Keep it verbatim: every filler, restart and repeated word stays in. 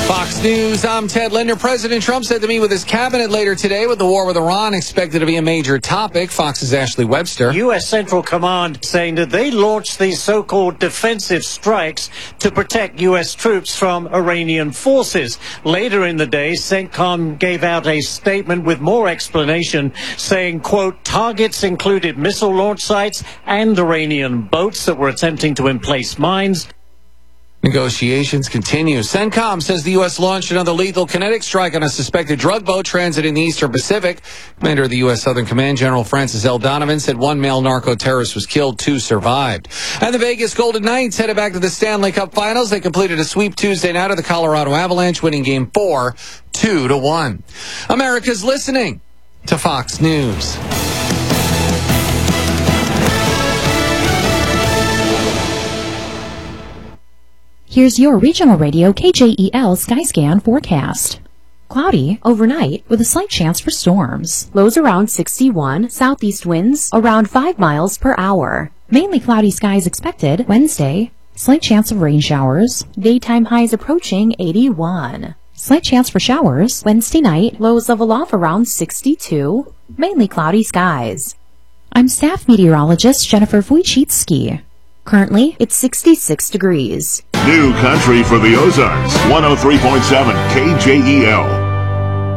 Fox News, I'm Ted Linder. President Trump said to meet with his cabinet later today with the war with Iran expected to be a major topic. Fox's Ashley Webster. U S. Central Command saying that they launched these so-called defensive strikes to protect U S troops from Iranian forces. Later in the day, CENTCOM gave out a statement with more explanation saying, quote, targets included missile launch sites and Iranian boats that were attempting to emplace mines. Negotiations continue. CENTCOM says the U S launched another lethal kinetic strike on a suspected drug boat transit in the Eastern Pacific. Commander of the U S. Southern Command, General Francis L. Donovan, said one male narco-terrorist was killed, two survived. And the Vegas Golden Knights headed back to the Stanley Cup Finals. They completed a sweep Tuesday night of the Colorado Avalanche, winning Game four, two to one. America's listening to Fox News. Here's your regional radio K J E L Skyscan forecast. Cloudy overnight with a slight chance for storms. Lows around sixty-one, southeast winds around five miles per hour. Mainly cloudy skies expected Wednesday. Slight chance of rain showers. Daytime highs approaching eighty-one. Slight chance for showers Wednesday night. Lows level off around sixty-two. Mainly cloudy skies. I'm staff meteorologist Jennifer Wojcicki. Currently, it's sixty-six degrees. New country for the Ozarks, one oh three point seven K J E L.